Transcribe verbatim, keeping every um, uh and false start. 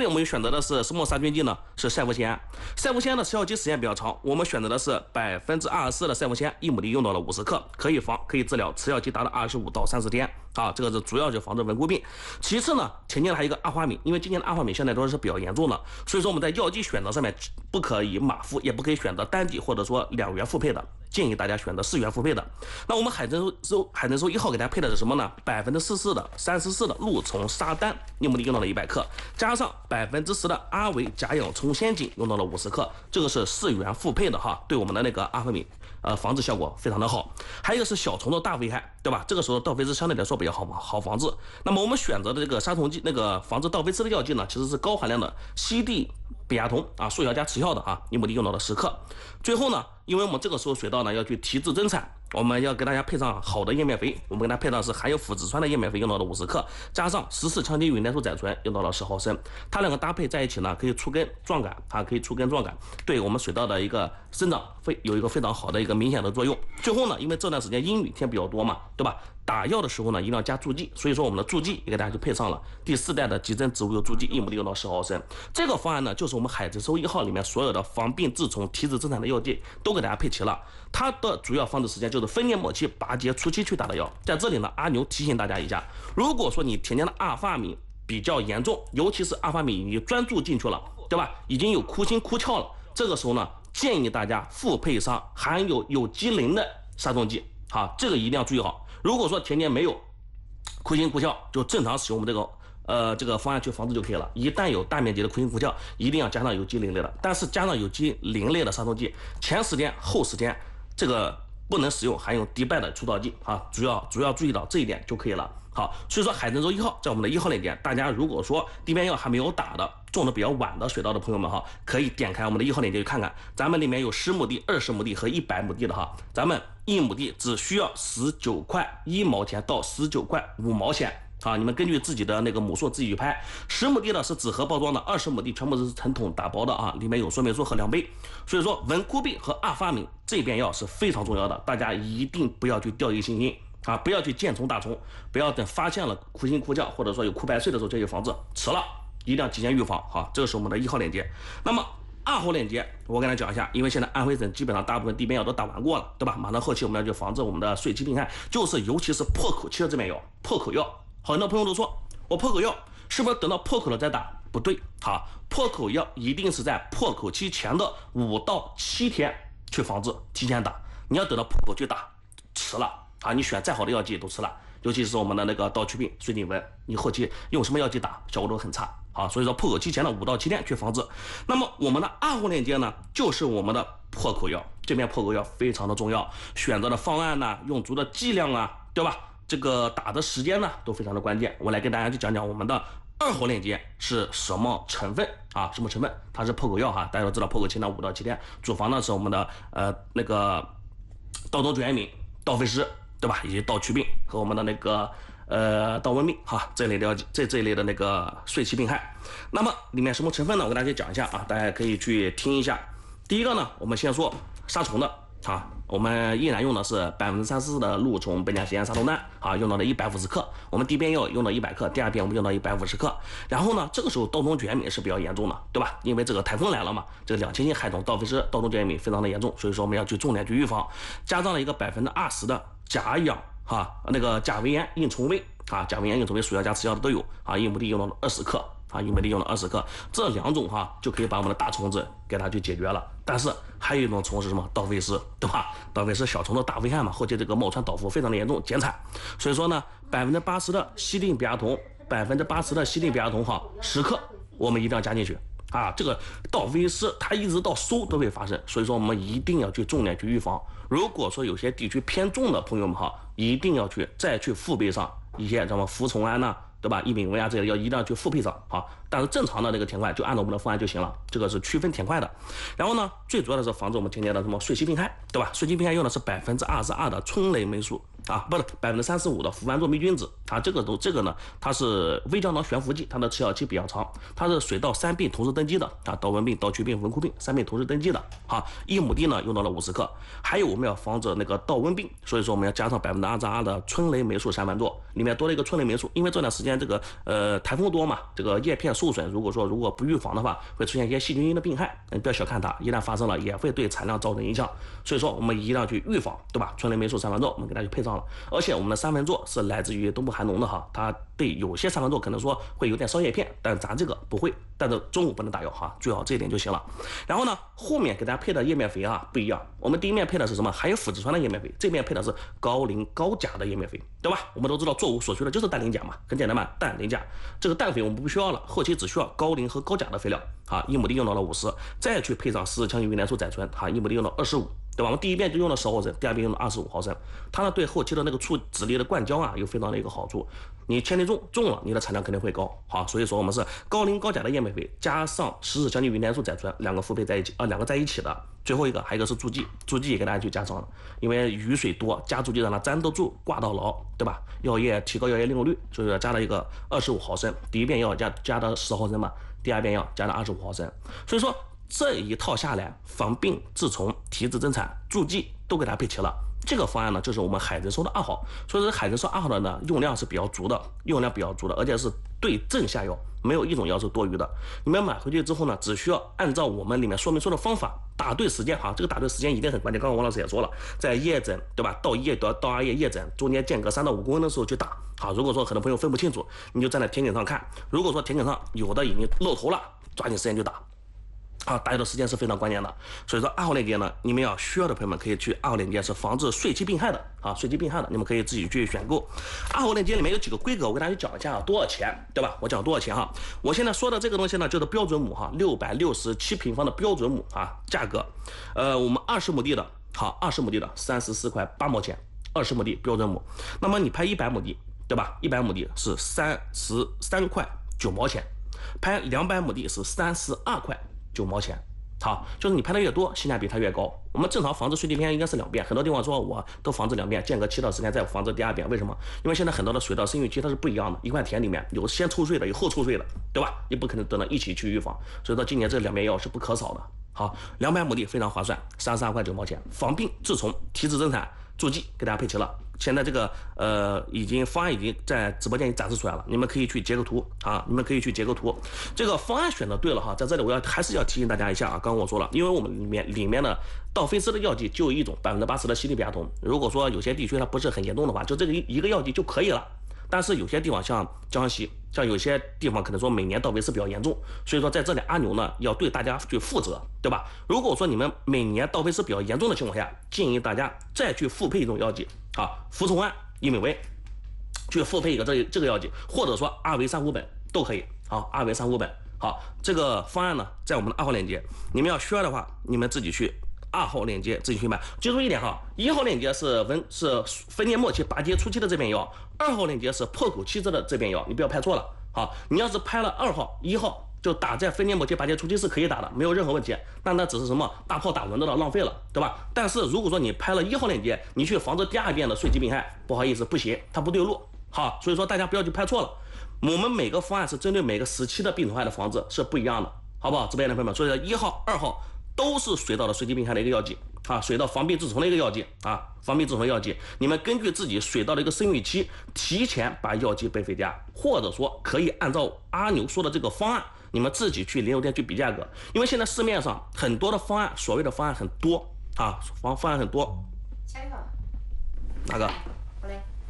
我们选择的是什么杀菌剂呢？是赛弗酰。赛弗酰的持效期时间比较长，我们选择的是百分之二十四的赛弗酰，一亩地用到了五十克，可以防，可以治疗，持效期达到二十五到三十天。啊，这个是主要就防治蚊菇病。其次呢，前年还有一个阿花米，因为今年的阿花米现在都是比较严重的，所以说我们在药剂选择上面不可以马伏，也不可以选择单剂或者说两元复配的，建议大家选择四元复配的。那我们海参收海参收一号给大家配的是什么呢？百分之四四的三十四的路虫沙丹，一亩地用到了一百克，加上百分之十的阿维甲氧虫先菌用到了五十克，这个是四元复配的哈，对我们的那个阿花米呃防治效果非常的好。还有一个是小虫的大危害，对吧？这个时候倒飞丝相对来说比较好好防治。那么我们选择的这个杀虫剂，那个防治倒飞丝的药剂呢，其实是高含量的西地比亚酮啊，速效加持效的啊，一亩地用到了十克。最后呢，因为我们这个时候水稻呢要去提质增产，我们要给大家配上好的叶面肥，我们给大家配上是含有腐殖酸的叶面肥，用到了五十克，加上十四羟基云代素甾醇，用到了十毫升。它两个搭配在一起呢，可以促根壮杆啊，可以促根壮杆，对我们水稻的一个生长会有一个非常好的一个明显的作用。最后呢，因为这段时间阴雨天比较多嘛，对吧？打药的时候呢，一定要加助剂，所以说我们的助剂也给大家就配上了第四代的集珍植物油助剂，一亩地用到十毫升。这个方案呢，就是我们海参收一号里面所有的防病治虫、提质增产的药剂都给大家配齐了。它的主要防治时间就是分年末期、拔节初期去打的药。在这里呢，阿牛提醒大家一下，如果说你田间的阿发米比较严重，尤其是阿发米你专注进去了，对吧？已经有枯心枯鞘了，这个时候呢，建议大家复配上含有有机磷的杀虫剂。好，这个一定要注意好。如果说田间没有枯心枯鞘，就正常使用我们这个呃这个方案去防治就可以了。一旦有大面积的枯心枯鞘，一定要加上有机磷类的。但是加上有机磷类的杀虫剂，前十天后十天这个不能使用含有迪拜的除草剂啊，主要主要注意到这一点就可以了。好，所以说海参州一号在我们的一号链接，大家如果说地面药还没有打的，种的比较晚的水稻的朋友们哈，可以点开我们的一号链接去看看，咱们里面有十亩地、二十亩地和一百亩地的哈，咱们一亩地只需要十九块一毛钱到十九块五毛钱。啊，你们根据自己的那个亩数自己去拍。十亩地的是纸盒包装的，二十亩地全部是成桶打包的啊，里面有说明书和量杯。所以说蚊菇病和阿发敏这边药是非常重要的，大家一定不要去掉以轻心啊，不要去见虫打虫，不要等发现了枯心枯鞘或者说有枯白穗的时候再去防治，迟了一定要提前预防。好，这个是我们的一号链接。那么二号链接我跟大家讲一下，因为现在安徽省基本上大部分地边药都打完过了，对吧？马上后期我们要去防治我们的水栖病害，就是尤其是破口期的这边药，破口药。很多朋友都说我破口药是不是等到破口了再打？不对，好，破口药一定是在破口期前的五到七天去防治，提前打。你要等到破口去打，迟了啊！你选再好的药剂都迟了，尤其是我们的那个稻曲病、水锦纹，你后期用什么药剂打，效果都很差啊。所以说破口期前的五到七天去防治。那么我们的二号链接呢，就是我们的破口药，这边破口药非常的重要，选择的方案呢，用足的剂量啊，对吧？这个打的时间呢都非常的关键，我来跟大家去讲讲我们的二号链接是什么成分啊？什么成分？它是破口药哈，大家都知道破口期呢五到七天，主防的是我们的呃那个稻冬主源敏、稻飞虱，对吧？以及稻曲病和我们的那个呃稻瘟病哈这类的这这一类的那个碎栖病害。那么里面什么成分呢？我跟大家讲一下啊，大家可以去听一下。第一个呢，我们先说杀虫的。啊，我们依然用的是百分之三十四的路虫苯甲酰胺杀虫丹啊，用到了一百五十克。我们第一遍药用到一百克，第二遍我们用到一百五十克。然后呢，这个时候稻冬卷敏是比较严重的，对吧？因为这个台风来了嘛，这个两千性害虫稻飞虱、稻冬卷敏非常的严重，所以说我们要去重点去预防，加上了一个百分之二十的甲氧哈，那个甲维炎硬虫威啊，甲维炎硬虫威属药加次药的都有啊，一亩地用到了二十克。啊，一亩地用了二十克，这两种哈就可以把我们的大虫子给它去解决了。但是还有一种虫是什么？稻飞虱，对吧？稻飞虱小虫的大危害嘛，后期这个冒川倒伏非常的严重，减产。所以说呢，百分之八十的西定比亚酮，百分之八十的西定比亚酮哈，十克我们一定要加进去啊。这个稻飞虱它一直到收都会发生，所以说我们一定要去重点去预防。如果说有些地区偏重的朋友们哈，一定要去再去复配上一些什么伏虫胺呐。对吧？异丙纹啊，这些要一定要去复配上啊。但是正常的这个田块就按照我们的方案就行了，这个是区分田块的。然后呢，最主要的是防止我们田间的什么碎栖病害，对吧？碎栖病害用的是百分之二十二的春雷霉素啊，不是百分之三十五的福安唑霉菌酯啊，这个都这个呢，它是微胶囊悬浮剂，它的持效期比较长，它是水稻三病同时登记的啊，稻纹病、稻曲病、蚊枯病三病同时登记的啊，一亩地呢用到了五十克。还有我们要防止那个稻瘟病，所以说我们要加上百分之二十二的春雷霉素三万唑，里面多了一个春雷霉素，因为这段时间这个呃台风多嘛，这个叶片受损，如果说如果不预防的话，会出现一些细菌性的病害，你不要小看它，一旦发生了也会对产量造成影响，所以说我们一定要去预防，对吧？春雷霉素三万唑我们给它去配上了，而且我们的三万唑是来自于东部寒农的哈，它对有些三万唑可能说会有点烧叶片，但咱这个不会，但是中午不能打药哈，注意好这一点就行了。然后呢，后面给大家配的叶面肥啊不一样，我们第一面配的是什么？还有腐殖酸的叶面肥，这面配的是高磷高钾的叶面肥，对吧？我们都知道作物所需的就是氮磷钾嘛，很简单嘛，氮磷钾，这个氮肥我们不需要了，后期只需要高磷和高钾的肥料啊，一亩地用到了五十，再去配上十日羟基吸甯素甾醇啊，一亩地用到二十五。对吧？我们第一遍就用了十毫升，第二遍用了二十五毫升，它呢对后期的那个处籽粒的灌浆啊有非常的一个好处。你千粒种种了，你的产量肯定会高。好，所以说我们是高磷高钾的叶面肥加上十日羟基吸甯素甾醇两个复配在一起啊、呃，两个在一起的。最后一个还有一个是助剂，助剂也给大家去加上了，因为雨水多，加助剂让它粘得住，挂到牢，对吧？药液提高药液利用率，所以说加了一个二十五毫升，第一遍要加加的十毫升嘛，第二遍要加的二十五毫升，所以说。这一套下来，防病治虫、提质增产、助剂都给它配齐了。这个方案呢，就是我们海参叟的二号。所以说海参叟二号的呢，用量是比较足的，用量比较足的，而且是对症下药，没有一种药是多余的。你们买回去之后呢，只需要按照我们里面说明书的方法打对时间哈，这个打对时间一定很关键。刚刚王老师也说了，在叶诊对吧，到一叶到到二叶叶诊中间间隔三到五公分的时候去打。好，如果说很多朋友分不清楚，你就站在田埂上看，如果说田埂上有的已经露头了，抓紧时间就打。啊，打药的时间是非常关键的，所以说二号链接呢，你们要需要的朋友们可以去二号链接，是防治碎期病害的啊，碎期病害的，你们可以自己去选购。二号链接里面有几个规格，我给大家讲一下啊，多少钱，对吧？我讲多少钱哈？我现在说的这个东西呢，就是标准亩哈，六百六十七平方的标准亩啊，价格，呃，我们二十亩地的，好，二十亩地的三十四块八毛钱，二十亩地标准亩。那么你拍一百亩地，对吧？一百亩地是三十三块九毛钱，拍两百亩地是三十二块。九毛钱，好，就是你拍的越多，性价比它越高。我们正常防治水地偏应该是两遍，很多地方说我都防治两遍，间隔七到十天再防治第二遍，为什么？因为现在很多的水稻生育期它是不一样的，一块田里面有先抽穗的，有后抽穗的，对吧？你不可能都能一起去预防，所以说今年这两遍药是不可少的。好，两百亩地非常划算，三十二块九毛钱，防病治虫、提质增产、助剂给大家配齐了。现在这个呃，已经方案已经在直播间已经展示出来了，你们可以去截个图啊，你们可以去截个图。这个方案选的对了哈，在这里我要还是要提醒大家一下啊，刚刚我说了，因为我们里面里面的道菲斯的药剂就有一种百分之八十的西利比亚酮，如果说有些地区它不是很严重的话，就这个一个药剂就可以了。但是有些地方像江西，像有些地方可能说每年道菲斯比较严重，所以说在这里阿牛呢要对大家去负责，对吧？如果说你们每年道菲斯比较严重的情况下，建议大家再去复配一种药剂啊，呋虫胺、伊美维，去复配一个这这个药剂，或者说阿维三五苯都可以。好，阿维三五苯，好，这个方案呢在我们的二号链接，你们要需要的话，你们自己去。二号链接自己去买，记住一点哈，一号链接是分是分年末期、拔节初期的这边药，二号链接是破口期的这边药，你不要拍错了。好，你要是拍了二号、一号，就打在分年末期、拔节初期是可以打的，没有任何问题。但那只是什么大炮打蚊子了，浪费了，对吧？但是如果说你拍了一号链接，你去防治第二遍的碎期病害，不好意思，不行，它不对路。好，所以说大家不要去拍错了。我们每个方案是针对每个时期的病虫害的防治是不一样的，好不好？直播间的朋友们，所以说一号、二号。都是水稻的碎期病害的一个药剂啊，水稻防病治虫的一个药剂啊，防病治虫的药剂，你们根据自己水稻的一个生育期，提前把药剂备回家，或者说可以按照阿牛说的这个方案，你们自己去零售店去比价格，因为现在市面上很多的方案，所谓的方案很多啊，方方案很多。下一个哪个？好嘞。